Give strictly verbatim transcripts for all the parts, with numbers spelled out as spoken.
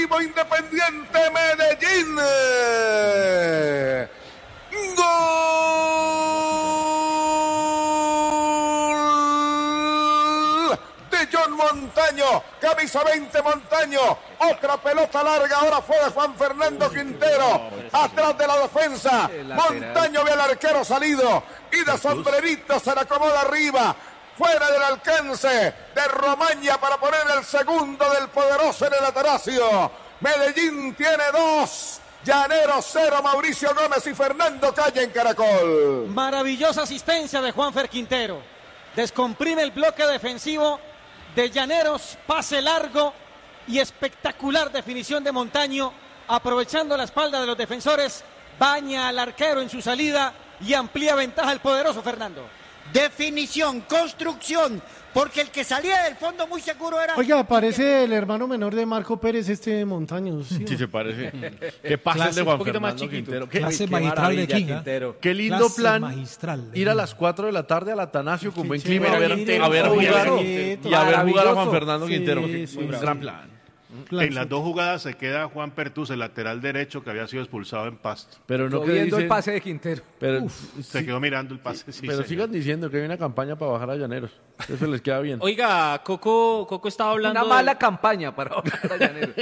vivo Independiente Medellín. ¡Gol! De John Montaño, camisa veinte Montaño, otra pelota larga, ahora fue de Juan Fernando Quintero, atrás de la defensa, Montaño ve al arquero salido, y de sombrerito se le acomoda arriba, fuera del alcance de Romaña para poner el segundo del poderoso en el Atanasio. Medellín tiene dos, Llaneros cero, Mauricio Gómez y Fernando Calle en Caracol. Maravillosa asistencia de Juanfer Quintero, descomprime el bloque defensivo de Llaneros, pase largo y espectacular definición de Montaño, aprovechando la espalda de los defensores, baña al arquero en su salida y amplía ventaja el poderoso Fernando. Definición, construcción, porque el que salía del fondo muy seguro era... Oiga, parece el hermano menor de Marco Pérez, este Montaño. Sí, sí se parece. ¿Qué pasa el de Juan Fernando Quintero? ¿Qué, clase qué magistral de Kinga. Qué lindo clase plan magistral ir a las cuatro de la tarde al Atanasio con buen clima a ver, a ver jugar y a ver jugar a Juan Fernando Quintero. Sí, sí, un sí. gran plan. En las dos jugadas se queda Juan Pertus, el lateral derecho que había sido expulsado en Pasto. Pero no que viendo el pase de Quintero. Pero, Uf, se sí, quedó mirando el pase. Sí, pero señor. Sigan diciendo que hay una campaña para bajar a Llaneros. Eso les queda bien. Oiga, Coco, Coco estaba hablando... Una mala de... campaña para bajar a Llaneros.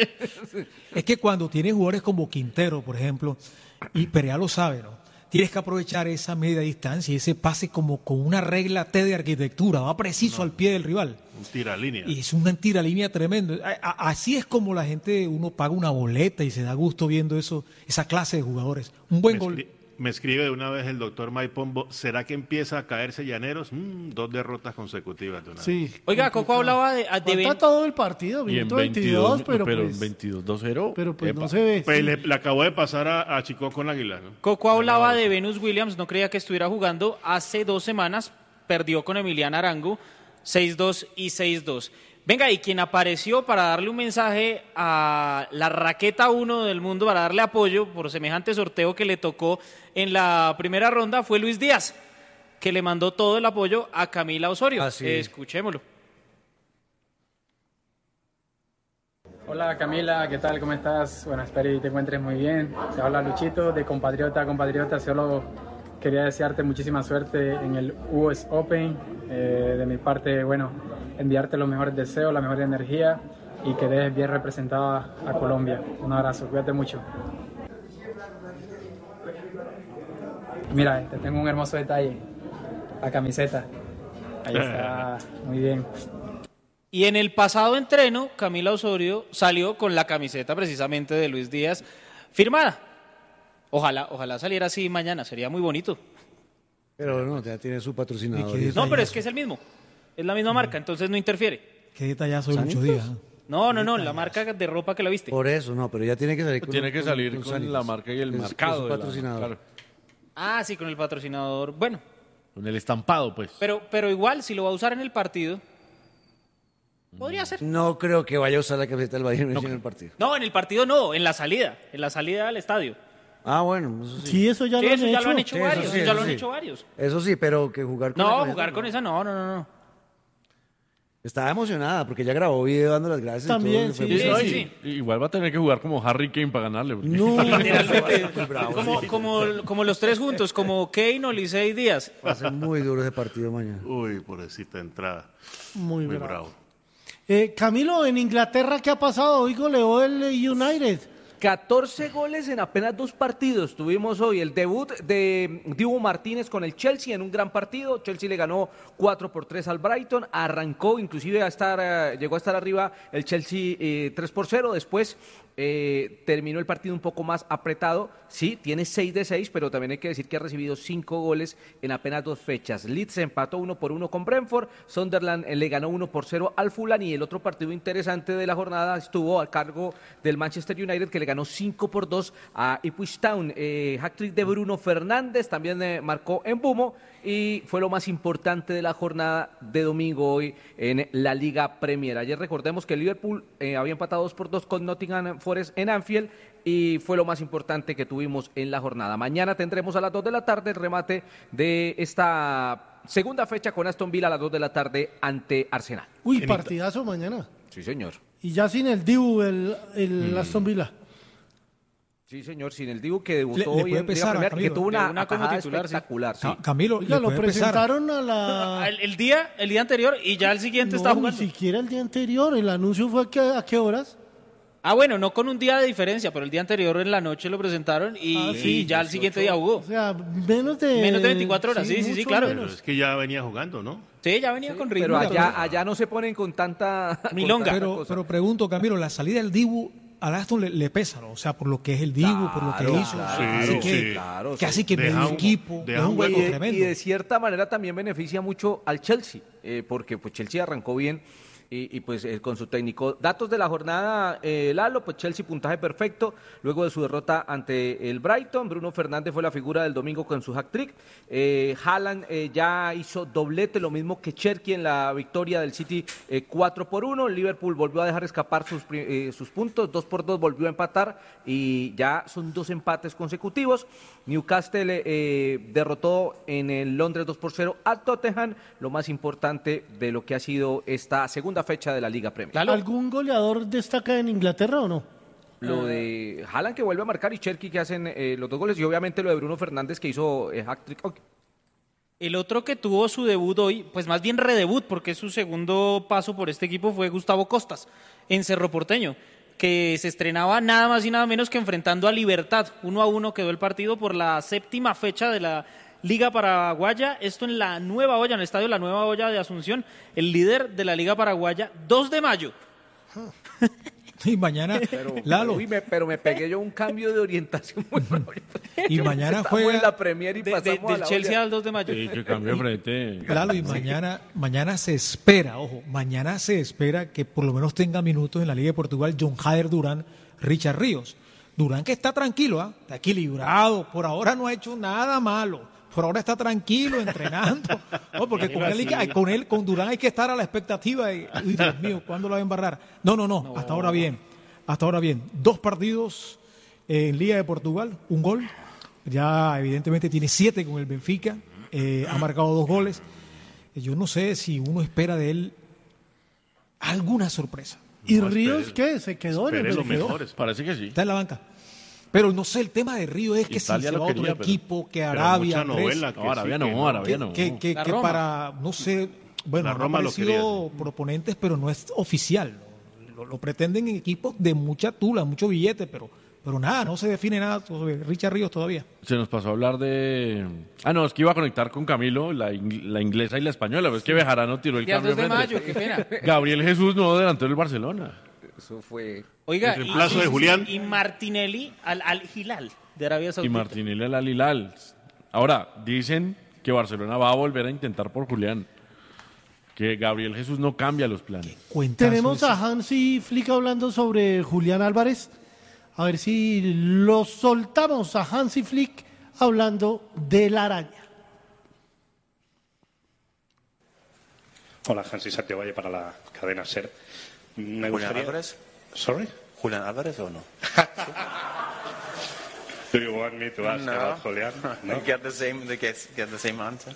Es que cuando tienes jugadores como Quintero, por ejemplo, y Perea lo sabe, ¿no? Tienes que aprovechar esa media distancia y ese pase como con una regla T de arquitectura, va preciso no, al pie del rival. Un tiralínea. Y es un tiralínea tremendo. A, a, así es como la gente, uno paga una boleta y se da gusto viendo eso, esa clase de jugadores. Un buen me gol. Escri- me escribe de una vez el doctor Maipombo, ¿será que empieza a caerse Llaneros? Mm, dos derrotas consecutivas de una Sí. vez. Oiga, Coco hablaba de... de ven... todo el partido, minuto veintidós, pero, pero pues, veintidós dos cero. Pero pues epa. No se ve. Pues sí. le, le acabó de pasar a, a Chico con Águila, ¿no? Coco hablaba de Venus Williams, no creía que estuviera jugando. Hace dos semanas perdió con Emiliana Arango, seis dos y seis dos. Venga, y quien apareció para darle un mensaje a la raqueta uno del mundo, para darle apoyo por semejante sorteo que le tocó en la primera ronda, fue Luis Díaz, que le mandó todo el apoyo a Camila Osorio. Así eh, escuchémoslo. Hola Camila, ¿qué tal? ¿Cómo estás? Bueno, espero que te encuentres muy bien. Te habla Luchito, de compatriota a compatriota. Solo quería desearte muchísima suerte en el U S Open. Eh, de mi parte, bueno, enviarte los mejores deseos, la mejor energía y que dejes bien representada a Colombia. Un abrazo, cuídate mucho. Mira, te tengo un hermoso detalle, la camiseta. Ahí está, muy bien. Y en el pasado entreno, Camila Osorio salió con la camiseta precisamente de Luis Díaz firmada. Ojalá, ojalá saliera así mañana, sería muy bonito. Pero no, ya tiene su patrocinador. No, pero es que es el mismo, es la misma marca, entonces no interfiere. Qué detallazo de muchos días. No, no, no, la marca de ropa que la viste. Por eso, no, pero ya tiene que salir con, tiene que salir con, con, con la marca y el es, marcado. Con su patrocinador. La, claro. Ah, sí, con el patrocinador, bueno. Con el estampado, pues. Pero, pero igual, si lo va a usar en el partido, podría ser. No creo que vaya a usar la camiseta del Bayern no, en el partido. No, en el partido no, en la salida, en la salida al estadio. Ah, bueno, eso sí. Sí, eso ya, sí, lo, eso han ya hecho. lo han hecho sí, varios, eso sí, eso eso ya lo sí. han hecho varios. Eso sí, pero que jugar con No, esa jugar con esa no, no, no, no. Estaba emocionada porque ya grabó video dando las gracias. También, y todo, sí, sí, sí, sí, sí. Igual va a tener que jugar como Harry Kane para ganarle. Porque... No, literalmente. como, como, como los tres juntos, como Kane, Olise y Díaz. Va a ser muy duro ese partido mañana. Uy, pobrecita entrada. Muy, muy bravo. bravo. Eh, Camilo, en Inglaterra, ¿qué ha pasado? Hoy goleó el United. catorce goles en apenas dos partidos. Tuvimos hoy el debut de Dibu Martínez con el Chelsea en un gran partido. Chelsea le ganó cuatro por tres al Brighton. Arrancó, inclusive a estar, uh, llegó a estar arriba el Chelsea eh, tres por cero. Después eh, terminó el partido un poco más apretado. Sí, tiene seis de seis, pero también hay que decir que ha recibido cinco goles en apenas dos fechas. Leeds empató uno por uno con Brentford. Sunderland eh, le ganó uno por cero al Fulham. Y el otro partido interesante de la jornada estuvo a cargo del Manchester United, que le ganó cinco por dos a Ipswich Town. Eh, hat-trick de Bruno Fernández también eh, marcó en Bumo y fue lo más importante de la jornada de domingo hoy en la Liga Premier. Ayer recordemos que el Liverpool eh, había empatado dos por dos con Nottingham Forest en Anfield y fue lo más importante que tuvimos en la jornada. Mañana tendremos a las dos de la tarde el remate de esta segunda fecha con Aston Villa a las dos de la tarde ante Arsenal. Uy, partidazo mañana. Sí, señor. Y ya sin el Dibu, el, el Mm. Aston Villa. Sí, señor, sin el Dibu que debutó Le- le hoy puede en pesar Liga a Premier, que Camilo. tuvo una, De una como atajada titular, sí. espectacular. Sí. Ca- Camilo, Oiga, le lo puede pesar. presentaron a la... El, el día, el día anterior y ya el siguiente No, está ni jugando. siquiera el día anterior. El anuncio fue a qué, a qué horas. Ah, bueno, no con un día de diferencia, pero el día anterior en la noche lo presentaron y, Ah, y sí, ya el siguiente día jugó. O sea, menos de... Menos de veinticuatro horas, sí, sí, sí, mucho claro. Pero menos. es que ya venía jugando, ¿no? Sí, ya venía con ritmo. Pero y todo. allá, allá no se ponen con tanta con Milonga. tanta Pero, cosa. pero pregunto, Camilo, la salida del Dibu al Aston le, le pesa, ¿no? O sea, por lo que es el Dibu, por lo que Claro, hizo. claro, así sí, que, sí. claro, que sí. hace que Deja medio un- equipo deja es un un hueco y, de, tremendo. y de cierta manera también beneficia mucho al Chelsea, eh, porque pues Chelsea arrancó bien y, y, pues eh, con su técnico. Datos de la jornada, eh, Lalo, pues Chelsea puntaje perfecto, luego de su derrota ante el Brighton. Bruno Fernández fue la figura del domingo con su hat-trick. Eh, Haaland eh, ya hizo doblete, lo mismo que Cherki en la victoria del City eh, cuatro por uno. Liverpool volvió a dejar escapar sus, pri- eh, sus puntos, dos por dos volvió a empatar y ya son dos empates consecutivos. Newcastle eh, derrotó en el Londres dos por cero a Tottenham, lo más importante de lo que ha sido esta segunda fecha de la Liga Premier. ¿Algún goleador destaca en Inglaterra o no? Lo de Haaland que vuelve a marcar y Cherki que hacen eh, los dos goles y obviamente lo de Bruno Fernández que hizo eh, hat-trick. Ok. El otro que tuvo su debut hoy, pues más bien redebut, porque es su segundo paso por este equipo, fue Gustavo Costas, en Cerro Porteño, que se estrenaba nada más y nada menos que enfrentando a Libertad. Uno a uno quedó el partido por la séptima fecha de la Liga Paraguaya. Esto en la Nueva Olla, en el estadio La Nueva Olla de Asunción, el líder de la Liga Paraguaya, dos de mayo. Y mañana, Pero, Lalo, uy, me- pero me pegué yo un cambio de orientación muy bravo. y mañana Estamos juega... en la Premier y De- pasamos de- a del la Chelsea olla. al dos de mayo. Sí, que cambio de frente. Lalo, y mañana, mañana se espera, ojo, mañana se espera que por lo menos tenga minutos en la Liga de Portugal John Jader Durán, Richard Ríos. Durán que está tranquilo, ¿ah? Está equilibrado, por ahora no ha hecho nada malo, por ahora está tranquilo, entrenando. Oh, porque con él, hay que- con él, con Durán hay que estar a la expectativa de, uy, Dios mío, ¿cuándo lo va a embarrar? No, no, no, hasta ahora bien, hasta ahora bien. Dos partidos en Liga de Portugal, un gol. Ya evidentemente tiene siete con el Benfica, eh, ha marcado dos goles. Yo no sé si uno espera de él alguna sorpresa. ¿Y No, Ríos espere- qué? ¿Se quedó en el espere lo Benfica? mejor. Parece que sí. Está en la banca. Pero no sé, el tema de Río es que Italia si se lo va a otro quería, pero- equipo, que pero Arabia, mucha Andrés, novela que No, Arabia sí, no, que no. Arabia que, no. que, que- La que Roma. para, no sé, bueno, La han Roma lo aparecido proponentes, pero no es oficial. Lo, lo pretenden en equipos de mucha tula, mucho billete, pero, pero nada, no se define nada sobre Richard Ríos todavía. Se nos pasó a hablar de... Ah, no, es que iba a conectar con Camilo, la, ing- la inglesa y la española, pero es que Bejarano tiró el Y al cambio dos de de frente. mayo, qué pena. Gabriel Jesús, nuevo delantero del Barcelona. Eso fue... Oiga, El reemplazo y, de y- Julián. y Martinelli al, al Hilal de Arabia Y Saudita. Martinelli al Hilal. Ahora, dicen que Barcelona va a volver a intentar por Julián. Que Gabriel Jesús no cambia los planes. Cuentazo Tenemos ese. a Hansi Flick hablando sobre Julián Álvarez. A ver si lo soltamos a Hansi Flick hablando de la araña. Hola, Hansi Santiago para la cadena SER. Me ¿Julián gustaría... Álvarez? Sorry? ¿Julián Álvarez o no? Do you want me to ask No. about Julián? No. Get the same, the get, get the same answer.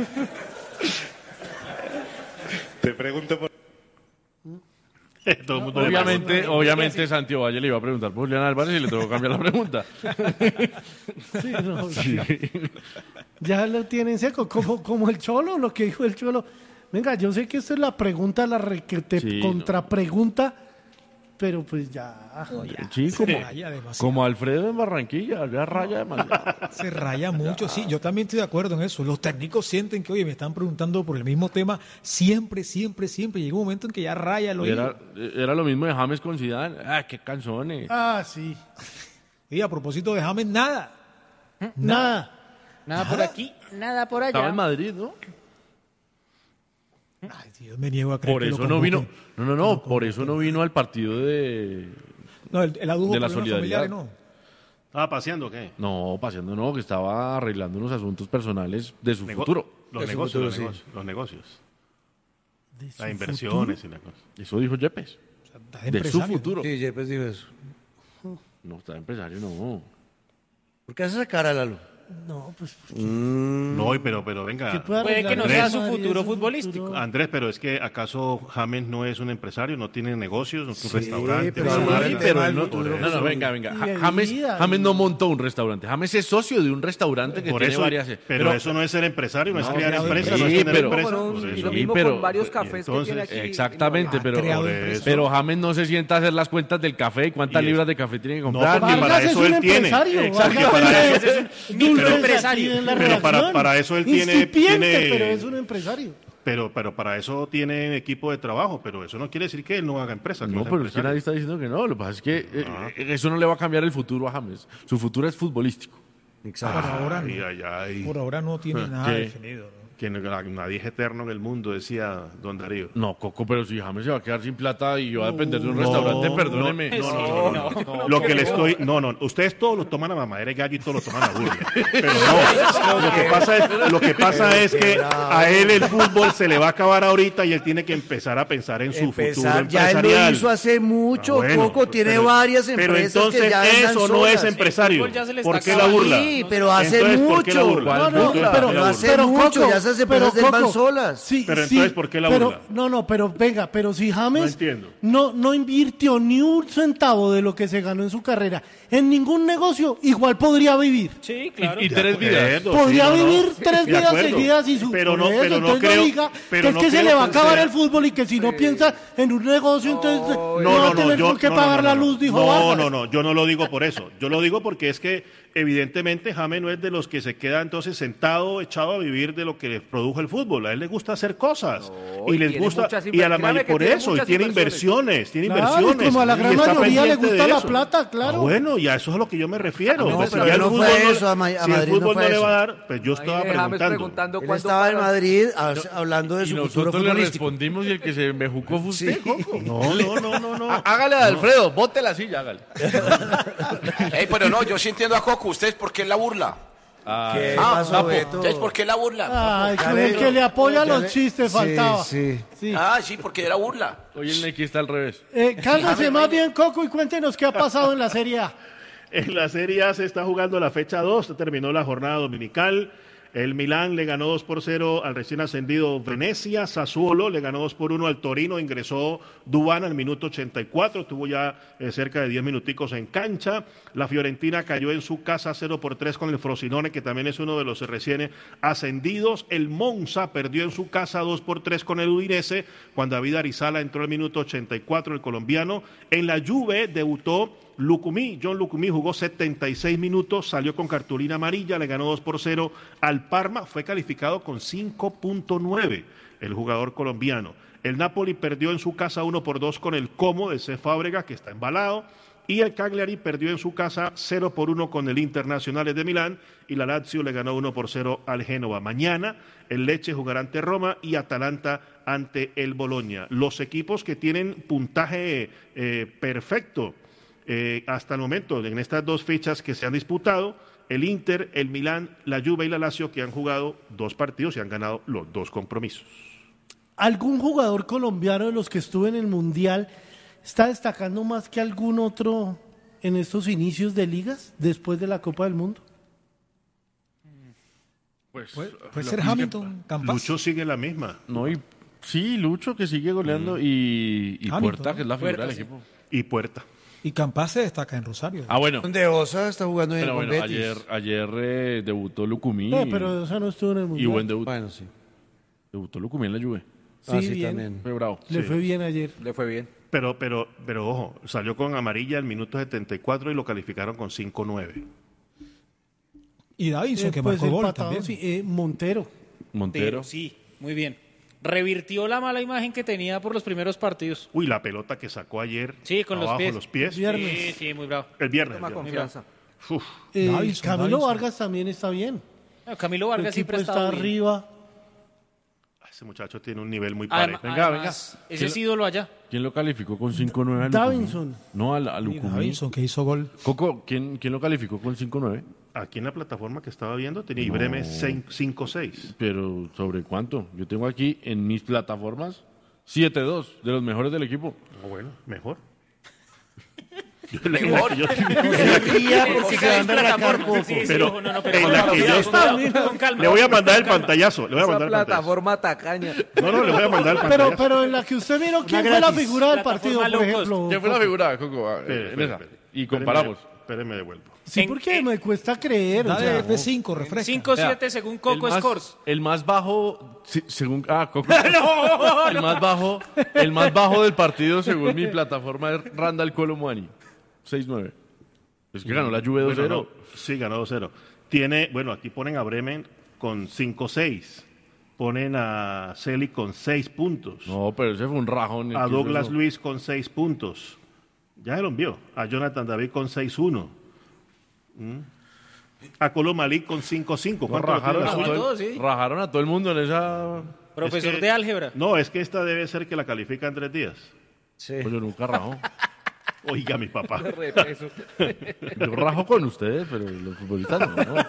Te pregunto por... Todo el mundo le Obviamente, obviamente Santiago Valle le iba a preguntar por Julián Álvarez y le tengo que cambiar la pregunta. Sí, no, ya lo tienen seco, como, como el Cholo, lo que dijo el Cholo. Venga, yo sé que esta es la pregunta, la requete Sí, contrapregunta, pero pues ya. Sí, como, raya demasiado. como Alfredo en Barranquilla, ya raya demasiado. Se raya mucho, sí, yo también estoy de acuerdo en eso. Los técnicos sienten que, oye, me están preguntando por el mismo tema siempre, siempre, siempre. Llega un momento en que ya raya lo Era, era lo mismo de James con Zidane. Ah, qué canzones. Ah, sí. Y a propósito de James, nada. Nada. Nada por aquí, nada por allá. Estaba en Madrid, ¿no? Ay, Dios, me niego a creer Por que eso lo no vino. convoquen. No, no, no. Por eso no vino al partido de. No, el, el adujo de la problemas solidaridad. familiares, no. ¿Estaba paseando o qué? No, paseando no, que estaba arreglando unos asuntos personales de su Nego- futuro. Los De su negocios, futuro, los sí. negocios, los negocios. ¿De su Las inversiones futuro? y la cosa. Eso dijo Yepes. Estás De su empresario, futuro. Sí, Yepes dijo eso. No, está empresario, no. ¿Por qué hace esa cara, Lalo? No, pues... Mm. No, pero, pero venga. Puede que no Andrés, sea su futuro futbolístico. Andrés, pero es que ¿acaso James no es un empresario? ¿No tiene negocios? ¿No es un Sí, restaurante? pero ¿No? sí, pero no, futuro. no, no, venga, venga. Y Ja- de James, vida, James y- no montó un restaurante. James es socio de un restaurante que Por tiene eso, varias. pero, eso no es ser empresario, no, es crear sí, empresa, no es sí, tener pero- empresa. Con un- Por y eso. lo mismo pero- con varios cafés que entonces, tiene aquí. Exactamente, en pero, Nueva York. por eso. pero James no se sienta a hacer las cuentas del café y cuántas Y es- libras de café tiene que No, comprar. porque ni- para Vargas eso es un él tiene. empresario. Exacto, Vargas para tiene eso es un dulces microempresario. aquí en la Pero para- redacción. para eso él tiene- Incipiente, tiene- pero es un empresario. Pero, pero para eso tiene equipo de trabajo, pero eso no quiere decir que él no haga empresa. que No, es pero es que empresario. nadie está diciendo que no. Lo que pasa es que eh, Ah. eh, eso no le va a cambiar el futuro a James. Su futuro es futbolístico. Exacto. Por ahora no. Ay, ay, ay. Por ahora no tiene Ah, nada ¿qué? definido. ¿no? Que na- nadie es eterno en el mundo, decía don Darío. No, Coco, pero si James se va a quedar sin plata y va a depender de un No, restaurante, perdóneme. No, no, no, no, no, no. Lo que le estoy, no, no, ustedes todos lo toman a mamadera de gallo y todos lo toman a burla. Pero no, lo que pasa es, lo que pasa es que a él el fútbol se le va a acabar ahorita y él tiene que empezar a pensar en su Empezar, futuro ya él empresarial. lo hizo hace mucho, Ah, bueno, Coco, tiene pero- varias Pero empresas entonces que ya andan eso no es solas. empresario. El fútbol ya se le está ¿Por qué la acabando. burla? Sí, pero hace Entonces, ¿por qué la mucho. burla? No, no, Entonces, pero, ¿por qué la hace burla? pero, mucho, Coco, ya esas pero, empresas van Coco, solas. Sí, Pero sí, entonces, ¿por qué la pero- burla? No, no, pero venga, pero si James No entiendo. no, no invirtió ni un centavo de lo que se ganó en su carrera en ningún negocio, igual podría vivir. Sí, claro. Y, y tres vidas. Podría Sí, no, no. vivir tres De vidas acuerdo. seguidas y su Pero no, por eso, pero no entonces creo- diga pero que es no que se creo le va a que acabar sea- el fútbol y que si no piensa en un negocio, entonces no, No, va no, a no, tener yo, con qué no, pagar no, no, la no. luz, dijo No, Vargas. no, no, yo no lo digo por eso. Yo lo digo porque es que evidentemente James no es de los que se queda entonces sentado, echado a vivir de lo que le produjo el fútbol. A él le gusta hacer cosas No, y y les tiene gusta muchas y a la inver- mayoría créame que por tiene eso y muchas tiene inversiones. inversiones, tiene Claro, y inversiones. como a la y gran está mayoría le pendiente gusta de la eso. plata, claro. Ah, bueno, y a eso es a lo que yo me refiero. No, Pues, pero si ya el no fútbol fue no- eso, a Ma- a si el Madrid no fútbol fue no le eso. va a dar, pues yo estaba Ahí James preguntando. preguntando Él cuándo estaba en pagan. Madrid a- hablando de Y su futuro nosotros le futbolístico. respondimos y el que se mejucó fue usted, Coco. No, no, no, no, no. Hágale a Alfredo, bote la silla, hágale. Ey, pero no, yo sí entiendo a Coco. ¿Ustedes por qué la burla? ¿Qué Ah, pasó, Papo, Beto? ¿ustedes por qué la burla? Ay, Ya con le- el que le apoya ya los le- chistes Sí, faltaba. sí. Sí. Ah, sí, porque era burla. Hoy el Nike está al revés. Eh, cálmese James más Rodríguez. bien, Coco, y cuéntenos qué ha pasado en la Serie A. En la Serie A se está jugando la fecha dos, terminó la jornada dominical. El Milán le ganó dos por cero al recién ascendido Venecia. Sassuolo le ganó dos por uno al Torino. Ingresó Duván al minuto ochenta y cuatro. Tuvo ya eh, cerca de diez minuticos en cancha. La Fiorentina cayó en su casa cero por tres con el Frosinone, que también es uno de los recién ascendidos. El Monza perdió en su casa dos por tres con el Udinese, cuando David Arizala entró al minuto ochenta y cuatro, el colombiano. En la Juve debutó Lucumí, John Lucumí jugó setenta y seis minutos, salió con cartulina amarilla, le ganó dos por cero al Parma, fue calificado con cinco punto nueve el jugador colombiano. El Napoli perdió en su casa uno por dos con el Como de C. Fábrega, que está embalado, y el Cagliari perdió en su casa cero por uno con el Internazionale de Milán, y la Lazio le ganó uno por cero al Génova. Mañana el Lecce jugará ante Roma y Atalanta ante el Bologna. Los equipos que tienen puntaje eh, perfecto Eh, hasta el momento, en estas dos fechas que se han disputado, el Inter, el Milán, la Juve y la Lazio, que han jugado dos partidos y han ganado los dos compromisos. ¿Algún jugador colombiano de los que estuvo en el Mundial está destacando más que algún otro en estos inicios de ligas después de la Copa del Mundo? Pues, Puede, lo puede ser que es que- Hamilton, Campas. Lucho sigue la misma. No, y sí, Lucho que sigue goleando y, y Hamilton, Puerta, ¿no? que es la figura Puerta, del sí. equipo. Y Puerta. Y Campas se destaca en Rosario. Ah, bueno. Donde Osa está jugando en Pero el bueno, Betis. ayer, ayer eh, debutó Lucumí. Eh, pero esa no estuvo en el y Mundial. buen debut. Bueno, sí. Debutó Lucumí en la Juve. Sí, Ah, sí, bien. también. Fue bravo. Le Sí. fue bien ayer. Le fue bien. Pero, pero, pero ojo, salió con amarilla al minuto setenta y cuatro y lo calificaron con cinco nueve. Y Davinson, Eh, que pues marcó el gol patadón, también. sí, eh, Montero. Montero. Pero sí, muy bien. Revirtió la mala imagen que tenía por los primeros partidos. Uy, la pelota que sacó ayer Sí, con los abajo pies. los pies. Viernes. Sí, sí, muy bravo. El viernes. Toma el viernes. confianza. Uf, Eh, Davinson, Camilo Davinson. Vargas también está bien. No, Camilo El Vargas siempre equipo ha está estado bien. arriba. ese muchacho tiene un nivel muy Además, parejo. Venga, además, venga. ese es ídolo allá. ¿Quién lo calificó con cinco nueve? al Lucumí? Davinson. No, al, al Y Lucumí. Davinson, que hizo gol. Coco, ¿quién, ¿quién lo calificó con cinco nueve? Aquí en la plataforma que estaba viendo tenía Ibreme cinco seis. Pero ¿sobre cuánto? Yo tengo aquí en mis plataformas siete dos, de los mejores del equipo. Ah, bueno, mejor. Mejor. Yo- Porque se van a arrancar poco. Sí, sí, Pero ojo, no, no, pero en con la calma, que yo con estoy- calma, con calma. le voy a mandar el Con calma. pantallazo. Le voy a Esa mandar el pantallazo. plataforma tacaña. No, no, le voy a mandar el Pero, pantallazo. pero en la que usted miró, ¿quién Una fue la gratis. figura del partido, Plataforma por low cost. ejemplo? ¿Quién fue la figura, Coco? Ah, Espere, en espere, esa. espere. Y Espere, comparamos. Espere, me devuelvo. Sí, En- porque en- me cuesta creer. o Dale sea, F cinco, refresca. cinco siete según Coco el más, Scores. El más bajo, sí, según ah, Coco. el más bajo, el más bajo del partido según mi plataforma es Randall Colomwani, seis nueve. Es que ganó la Juve dos cero. Bueno, no, sí, ganó dos cero. Tiene, bueno, aquí ponen a Bremen con cinco seis. Ponen a Celi con seis puntos. No, pero ese fue un rajón. el A que hizo Douglas eso. Luis con seis puntos. Ya se lo envió. A Jonathan David con seis uno. ¿Mm? A Colo Malik con cinco cinco. No, ¿Cuánto lo rajaron, tiene a la todo suya? el, Todo, sí. rajaron a todo el mundo en esa. Profesor Es que- de álgebra. No, es que esta debe ser que la califica en tres días. Sí. Pues yo nunca rajo. Oiga, mi papá. Repeso. Yo rajo con ustedes, pero los futbolistas no. ¿no?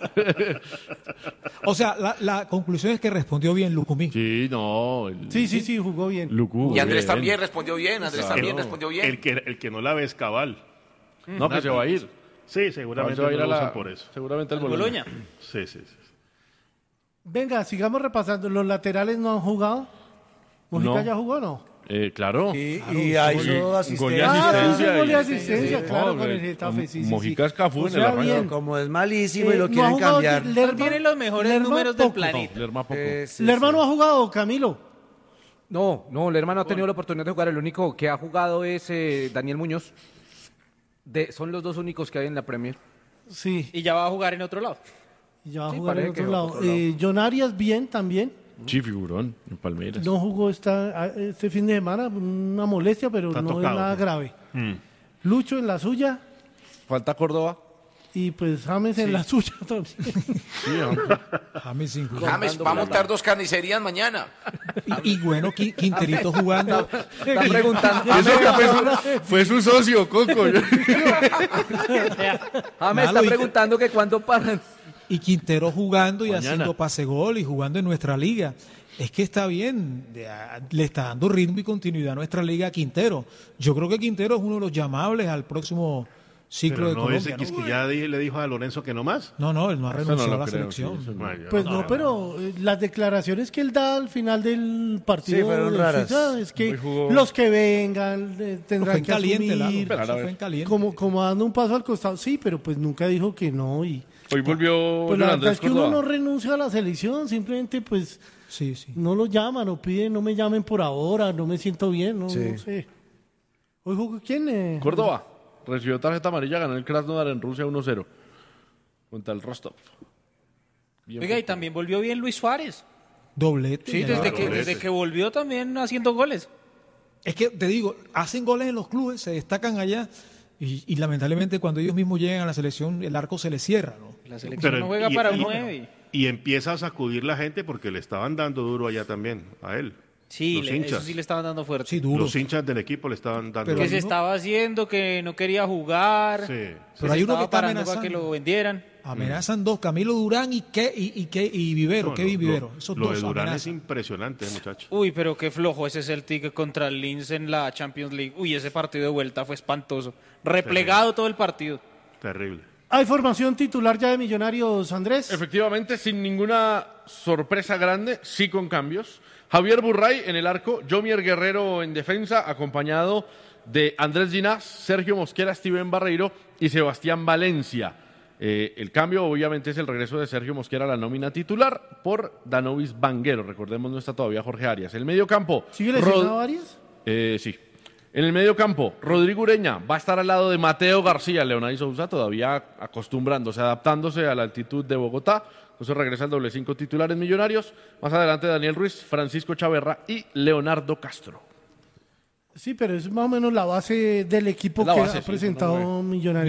O sea, la, la conclusión es que respondió bien Lucumí. Sí, no. el- Sí, sí, sí, jugó bien. Lucu, Y Andrés bien. también respondió bien, Andrés Claro. también respondió bien. El que, el que no la ve es Cabal. No, que se va a ir. Sí, seguramente Se va a ir no a lo la- usan por eso. Seguramente el Boloña. Sí, sí, sí. Venga, sigamos repasando. ¿Los laterales no han jugado? ¿Mojica No. ya jugó o no? Eh, claro. Y, y ahí Gol- hizo gol de asistencia. Ah, sí, asistencia sí, gol de y- asistencia, sí, claro, no, con el eh, Getafe, sí, sí, Mojica sí. es Cafú O en sea, el arranque. bien. Como es malísimo y Eh, lo no ha quieren jugado cambiar. Lerma- Tiene los mejores Lerma números del poco. planeta. Lerma poco. Eh, sí, Lerma sí. no ha jugado, Camilo. No, no, el hermano ha tenido la oportunidad de jugar. El único que ha jugado es eh, Daniel Muñoz. De, son los dos únicos que hay en la Premier. Sí, Y ya va a jugar en otro lado. y ya va a Sí, jugar en parece otro que va lado. por otro lado. Eh, John Arias bien también. Sí, figurón, en Palmeiras. No jugó esta, este fin de semana, una molestia, pero Está no tocado, es nada sí. grave. Mm. Lucho en la suya Falta Córdoba. y pues James en la suya también. Sí, hombre. James sin jugar. James va a montar dos carnicerías mañana. Y, y bueno, Qui- Quinterito jugando. Está preguntando. Eso que fue, su, fue su socio, Coco. James está Malo, y- preguntando que cuándo paran. Y Quintero jugando y Mañana. haciendo pase gol y jugando en nuestra liga. Es que está bien, de- a- le está dando ritmo y continuidad a nuestra liga a Quintero. Yo creo que Quintero es uno de los llamables al próximo ciclo Pero de no Colombia. ese que, es ¿no? que ya di- le dijo a Lorenzo que no más. No, no, él no ha Eso renunciado no a lo la creo, selección. sí, eso no. Vaya, Pues no. no, pero eh, las declaraciones que él da al final del partido Sí, fueron de raras. Suiza es que Hoy jugó- los que vengan eh, tendrán Fue en que caliente, Lalo, asumir, eso Claro, fue en caliente. como, como dando un paso al costado. Sí, pero pues nunca dijo que no. Y Hoy volvió pues la John verdad Andrés es que uno Córdoba. no renuncia a la selección, simplemente pues Sí, sí. no lo llaman o piden, no me llamen por ahora, no me siento bien, no, Sí. no sé. Hoy jugó quién? eh? Córdoba recibió tarjeta amarilla, ganó el Krasnodar en Rusia uno cero contra el Rostov. Bien Oiga, y por- también volvió bien Luis Suárez. Doblete. Sí, ya. desde que, doblete. desde que volvió también haciendo goles. Es que te digo, hacen goles en los clubes, se destacan allá y, y lamentablemente cuando ellos mismos llegan a la selección el arco se les cierra, ¿no? La selección Pero- no juega y- para un y- nueve. Y empieza a sacudir la gente porque le estaban dando duro allá también, a él. Sí, Los le- eso hinchas. sí le estaban dando fuerte. Sí, duro. Los hinchas del equipo le estaban dando Pero que duro. se estaba haciendo, que no quería jugar. Sí. Se Pero hay uno estaba que está parando para amenazando. que lo vendieran. Amenazan dos, Camilo Durán y que y, y, que- y Vivero, No, Kevin lo- Vivero. lo- Esos lo dos de Durán es amenazan. impresionante, muchacho. Uy, pero qué flojo ese Celtic contra el Linz en la Champions League. Uy, ese partido de vuelta fue espantoso. Replegado todo el partido. Terrible. ¿Hay formación titular ya de Millonarios, Andrés? Efectivamente, sin ninguna sorpresa grande, sí con cambios. Javier Burray en el arco, Jomier Guerrero en defensa, acompañado de Andrés Ginás, Sergio Mosquera, Steven Barreiro y Sebastián Valencia. Eh, el cambio, obviamente, es el regreso de Sergio Mosquera a la nómina titular por Danovis Banguero. Recordemos, no está todavía Jorge Arias. El medio campo. ¿Sigue lesionado Arias? Eh, sí. En el medio campo, Rodrigo Ureña va a estar al lado de Mateo García, Leonardo Sousa, todavía acostumbrándose, adaptándose a la altitud de Bogotá. Entonces regresa el doble cinco titulares Millonarios. Más adelante Daniel Ruiz, Francisco Chaverra y Leonardo Castro. Sí, pero es más o menos la base del equipo Es la que base, ha sí, presentado no, Millonarios. Sí,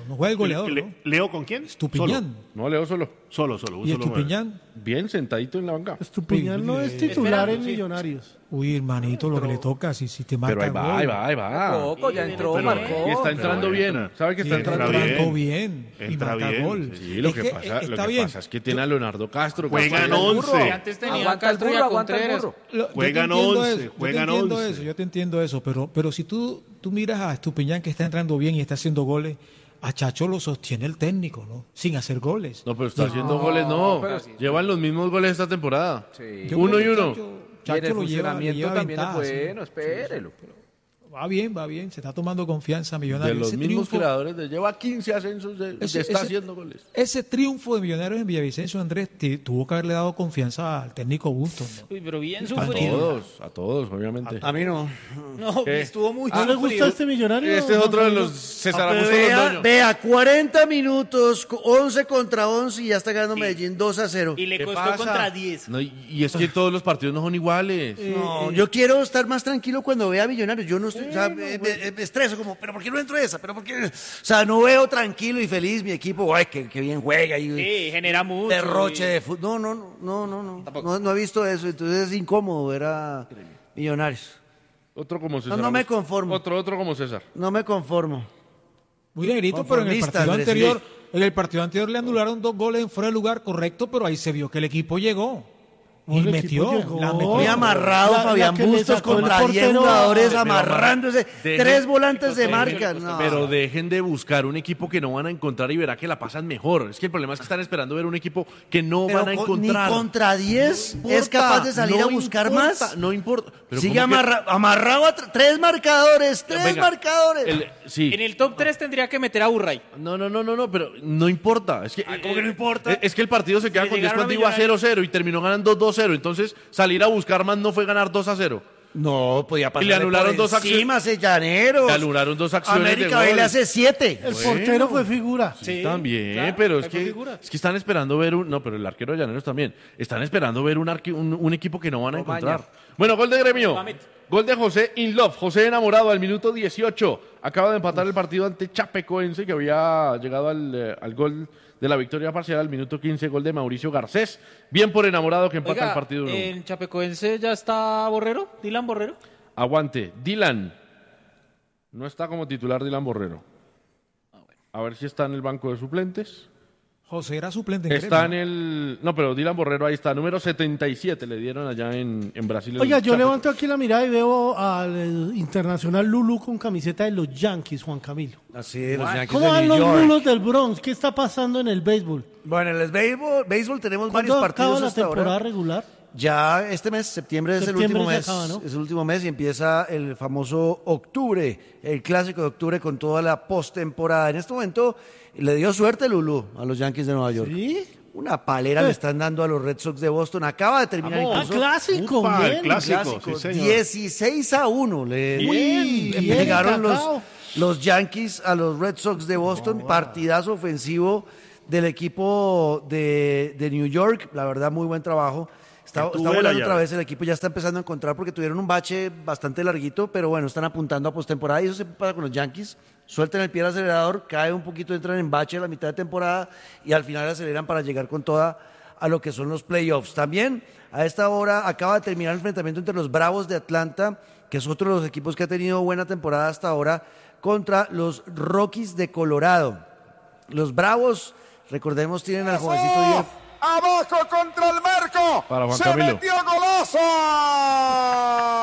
no juega el goleador, Le- ¿no? ¿Leo con quién? Estupiñán. Solo. No, Leo solo. Solo, solo. un ¿Y solo Estupiñán? Bien sentadito en la banca. Estupiñán no es titular en Millonarios. Uy, hermanito, lo que le toca, si, si te marca Pero ahí va, gol. ahí va, ahí va. Poco, ya entró, Pero- marcó. Y está entrando Pero bien. entra. ¿Sabe que está Y entrando entra bien? bien. bien. Y Entra marca bien. gol. Sí, lo Es que, que, pasa, eh, lo está que bien. pasa es que tiene a Leonardo Castro. que Juegan juega- once. Antes tenía a Aguanta el Castro y burro, a aguanta el Contreras. burro. Lo- yo te Juegan entiendo once, eso, yo te juegan entiendo once. eso, yo te entiendo eso, pero, pero si tú, tú miras a Estupiñán que está entrando bien y está haciendo goles, a Chacho lo sostiene el técnico, ¿no? Sin hacer goles. No, pero está haciendo goles, no. pero- Llevan los mismos goles esta temporada. Sí. Yo Uno creo y que uno. Chacho, Y Chacho en el lo lleva, le funcionamiento lleva también ventaja, es sí. bueno, espérelo. Va bien, va bien, se está tomando confianza De Millonarios. los Ese mismos triunfo- creadores. De, lleva quince ascensos. De, de Ese- está ese- haciendo goles. Ese triunfo de Millonarios en Villavicencio, Andrés, te- tuvo que haberle dado confianza al técnico Bustos, ¿no? Uy, pero bien A sufrido. todos, a todos, obviamente. A mí no. No, ¿Qué? estuvo muy ¿No le sufrido. gusta este Millonario? Este es otro de Juan los Camilo? César Ah, pero Augusto vea, Londoño. vea, cuarenta minutos, once contra once y ya está ganando Medellín dos a cero. Y le ¿Qué costó pasa? contra diez. No, y, y es que todos los partidos no son iguales. No, yo quiero estar más tranquilo cuando vea Millonarios. Yo no estoy, o sea, me, me- me estreso como, pero ¿por qué no entro esa? Pero ¿por qué? O sea, no veo tranquilo y feliz mi equipo. Ay, que, que bien juega y Sí, genera mucho. derroche y- de fútbol. No, no, no, no, no, no. No, no he visto eso. Entonces es incómodo ver a Millonarios. Otro como César. No, no me Augusto. conformo. Otro, otro como César. No me conformo. Muy negrito, pero en el Conformista, partido Andrés, anterior, en el partido anterior le anularon dos goles en fuera de lugar, correcto, pero ahí se vio que el equipo llegó. No, Y el metió, equipo llegó. la metió. Muy amarrado La- la Fabián que le Bustos sacó el contra diez portero jugadores a- amarrándose. Dejen- Tres volantes de Pero- marca. No. Pero dejen de buscar un equipo que no van a encontrar y verá que la pasan mejor. Es que el problema es que están esperando ver un equipo que no Pero van a con- encontrar. Ni contra diez No es importa, capaz de salir no a buscar importa, más. No importa. Pero Sigue ¿cómo que- amarra- amarrado a tr- tres marcadores, tres Venga, marcadores. el- sí. En el top tres tendría que meter a Burray. No, no, no, no, no, pero no importa. Es que, ¿cómo que no importa? Es, es que el partido se queda Le con diez llegaron a cuando iba Millonarios. cero cero y terminó ganando dos cero. Entonces, salir a buscar más no fue ganar dos a cero. No, podía pasar. Y le anularon dos encima acciones. ese Llaneros. Le anularon dos acciones de América B gol. le hace siete. El portero fue figura. Sí, también, claro, pero es ahí fue que, figura. es que están esperando ver un... No, pero el arquero de Llaneros también. Están esperando ver un, arque- un, un equipo que no van a Omaña. encontrar. Bueno, gol de Gremio. Mamet. Gol de José Inlove. José enamorado al minuto dieciocho. Acaba de empatar el partido ante Chapecoense, que había llegado al, eh, al gol de la victoria parcial al minuto quince. Gol de Mauricio Garcés. Bien por enamorado que empata Oiga, el partido uno. en Chapecoense ya está Borrero, Dylan Borrero. Aguante. Dylan. No está como titular Dylan Borrero. A ver si está en el banco de suplentes. José era suplente en Está en Gremio. el... No, pero Dylan Borrero ahí está. Número setenta y siete le dieron allá en, en Brasil. el Oiga, yo Chape- levanto aquí la mirada y veo al eh, internacional Lulu con camiseta de los Yankees, Juan Camilo. Así de los Yankees ¿Cómo de van New los York. Lulos del Bronx? ¿Qué está pasando en el béisbol? Bueno, en el béisbol, béisbol tenemos varios ¿Cuándo acaba partidos la hasta temporada ahora. regular? Ya este mes, septiembre, es el Septiembre último se mes. acaba, ¿no? Es el último mes y empieza el famoso octubre, el clásico de octubre con toda la postemporada. En este momento le dio suerte Lulú a los Yankees de Nueva York. ¿Sí? Una palera Eh. le están dando a los Red Sox de Boston. Acaba de terminar Vamos. Ah, incluso clásico, Upa, bien. el clásico, sí, señor. dieciséis a uno. Le, Uy, le bien, pegaron los, Cacao. los Yankees a los Red Sox de Boston. Partidazo ofensivo del equipo de, de New York. La verdad, muy buen trabajo. Está, Que tuve está la volando llave. otra vez, el equipo ya está empezando a encontrar porque tuvieron un bache bastante larguito, pero bueno, están apuntando a postemporada y eso se pasa con los Yankees. Sueltan el pie al acelerador, cae un poquito, entran en bache a la mitad de temporada y al final aceleran para llegar con toda a lo que son los playoffs. También a esta hora acaba de terminar el enfrentamiento entre los Bravos de Atlanta, que es otro de los equipos que ha tenido buena temporada hasta ahora, contra los Rockies de Colorado. Los Bravos, recordemos, tienen al jovencito Jeff. Abajo contra el marco. Para Juan Se Camilo. metió golazo.